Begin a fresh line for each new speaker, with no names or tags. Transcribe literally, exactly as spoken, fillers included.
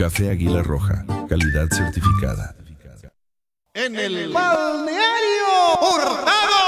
Café Águila Roja, calidad certificada.
En el balneario Hurtado.